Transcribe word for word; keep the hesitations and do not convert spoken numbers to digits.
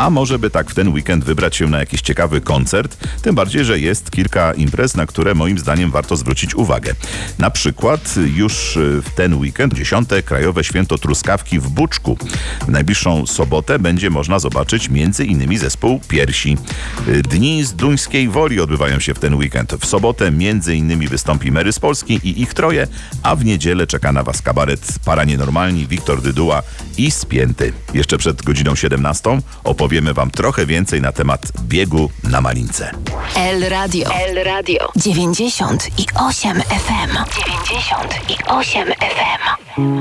A może by tak w ten weekend wybrać się na jakiś ciekawy koncert? Tym bardziej, że jest kilka imprez, na które moim zdaniem warto zwrócić uwagę. Na przykład już w ten weekend dziesiąte Krajowe Święto Truskawki w Buczku. W najbliższą sobotę będzie można zobaczyć między innymi zespół Piersi. Dni z Duńskiej Woli odbywają się w ten weekend. W sobotę między innymi wystąpi Mary z Polski i ich troje, a w niedzielę czeka na Was kabaret Para Nienormalni, Wiktor Dyduła i Spięty. Jeszcze przed godziną siedemnastą opowiemy Wam trochę więcej na temat biegu na Malince. El Radio. El Radio. dziewięćdziesiąt i osiem F M. dziewięćdziesiąt i osiem F M.